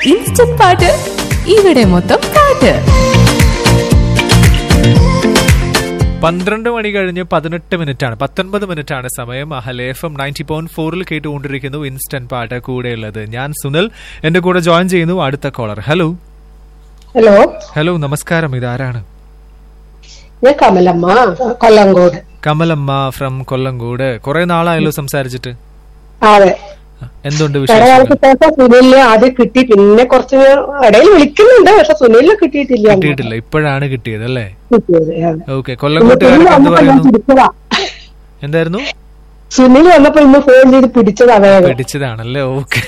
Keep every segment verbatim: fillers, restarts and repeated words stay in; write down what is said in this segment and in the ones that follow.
Instant പാട്ട് ഇവിടെ മൊത്തം പാട്ട്. പന്ത്രണ്ട് മണി കഴിഞ്ഞ് പതിനെട്ട് മിനിറ്റ് ആണ് പത്തൊൻപത് മിനിറ്റ് ആണ് സമയം. അഹലെ എഫ് എം നയൻറ്റി പോയിന്റ് ഫോറിൽ കേട്ടുകൊണ്ടിരിക്കുന്നു ഇൻസ്റ്റന്റ് പാട്ട്. കൂടെയുള്ളത് ഞാൻ സുനിൽ. എന്റെ കൂടെ ജോയിൻ ചെയ്യുന്നു അടുത്ത കോളർ. ഹലോ ഹലോ ഹലോ നമസ്കാരം. ഇതാരാണ്? ഞാൻ കമലമ്മ, കൊല്ലങ്കോട്. കമലമ്മ ഫ്രം കൊല്ലങ്കോട്. കുറെ നാളായല്ലോ സംസാരിച്ചിട്ട്. അതെ, എന്തുണ്ട് കുറെ നാൾക്ക് വിശേഷം? ശേഷം സുനിലിനെ ആദ്യം കിട്ടി, പിന്നെ കുറച്ച് ഇടയിൽ വിളിക്കുന്നുണ്ട്, പക്ഷെ സുനിലിനെ കിട്ടിയിട്ടില്ല. കിട്ടിയിട്ടില്ല, ഇപ്പോഴാണ് കിട്ടിയത് അല്ലേ? കിട്ടിയത് അതെ. ഓക്കെ. സുനിൽ കൊല്ലങ്കോട്ടുകാരൊക്കെ എന്ത് വന്നപ്പോ ഞാൻ പറയുന്നു? പിടിച്ചതാ. എന്തായിരുന്നു? സുനിൽ വന്നപ്പോ ഇന്ന് ഫോൺ ചെയ്ത് പിടിച്ചതാ വേഗം. പിടിച്ചതാണല്ലേ? ഓക്കെ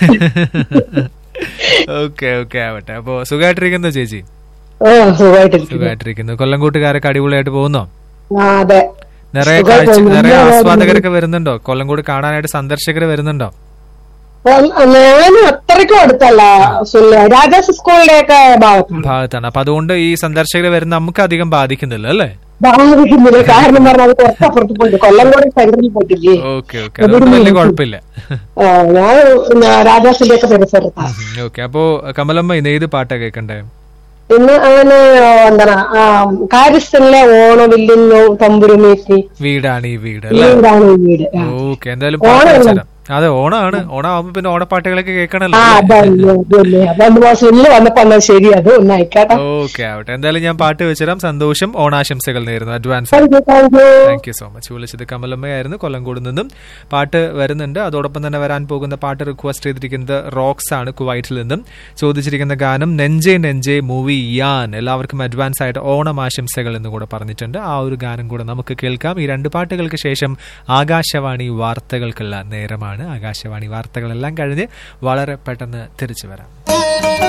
ഓക്കെ ഓക്കെ ആവട്ടെ. അപ്പൊ സുഖമായിട്ടിരിക്കുന്നു ചേച്ചി? ആ സുഖമായിട്ടിരിക്കുന്നു. സുഖമായിട്ടിരിക്കുന്നു. കൊല്ലംകോട്ടുകാരൊക്കെ അടിപൊളിയായിട്ട് പോകുന്നോ? ആ അതെ, നിറയെ കാഴ്ച നിറയെ ആസ്വാദകരൊക്കെ വരുന്നുണ്ടോ? കൊല്ലംകോട് കാണാനായിട്ട് സന്ദർശകർ വരുന്നുണ്ടോ? ഞാൻ അത്രയ്ക്കും അടുത്തല്ല, രാജാസ് സ്കൂളിന്റെ ഒക്കെ ഭാഗത്താണ് ഭാഗത്താണ്. അപ്പൊ അതുകൊണ്ട് ഈ സന്ദർശകർ വരുന്ന നമുക്ക് അധികം ബാധിക്കുന്നില്ല അല്ലേ? ബാധിക്കുന്നില്ല. കാരണം പറഞ്ഞാൽ അത് കുറച്ചപ്പുറത്ത് പോയിട്ട് കൊല്ലംകോട് സെന്ററിൽ പോയിട്ടില്ലേ. ഓക്കെ ഓക്കെ, അതുകൊണ്ട് വലിയ കുഴപ്പമില്ല. ഞാൻ രാജാസിന്റെ ഒക്കെ പരിസരത്താണ്. ഓക്കെ. അപ്പോ കമലമ്മ ഇന്ന് ഏത് പാട്ടാ കേൾക്കണ്ടേ? ഇന്ന് അങ്ങനെ എന്താണ് കാര്യസ്ഥനിലെ ഓണവില്ലിന്നു തമ്പുരുമേറ്റി വീടാണ് ഈ വീട് അല്ലേ? വീടാണ് ഈ വീട്. ഓക്കെ, എന്തായാലും പാട്ട് വെച്ചുതരാം. അതെ, ഓണാണ്. ഓണാവുമ്പോ പിന്നെ ഓണപ്പാട്ടുകളൊക്കെ കേൾക്കണല്ലോ. ആ അതല്ലേ അതല്ലേ അപ്പൊ സുനിൽ വന്നപ്പോ എന്നാ ശരി, അത് ഒന്ന് അയക്കാട്ടെ. ഓക്കെ ആവട്ടെ. എന്തായാലും ഞാൻ പാട്ട് വെച്ചുതരാം. സന്തോഷം. ഓണാശംസകൾ നേരുന്നു advance. Thank you so much. വിളിച്ചത് കമലമ്മയായിരുന്നു കൊല്ലംകോട് നിന്നും. പാട്ട് വരുന്നുണ്ട്. അതോടൊപ്പം തന്നെ വരാൻ പോകുന്ന പാട്ട് റിക്വസ്റ്റ് ചെയ്തിരിക്കുന്നത് റോക്സ് ആണ് കുവൈറ്റിൽ നിന്നും. ചോദിച്ചിരിക്കുന്ന ഗാനം നെഞ്ചേ നെഞ്ചേ മൂവി യാൻ. എല്ലാവർക്കും അഡ്വാൻസ് ആയിട്ട് ഓണം ആശംസകൾ എന്ന് കൂടെ പറഞ്ഞിട്ടുണ്ട്. ആ ഒരു ഗാനം കൂടെ നമുക്ക് കേൾക്കാം. ഈ രണ്ട് പാട്ടുകൾക്ക് ശേഷം ആകാശവാണി വാർത്തകൾക്കുള്ള നേരമാണ്. ആകാശവാണി വാർത്തകളെല്ലാം കഴിഞ്ഞ് വളരെ പെട്ടെന്ന് തിരിച്ചു വരാം.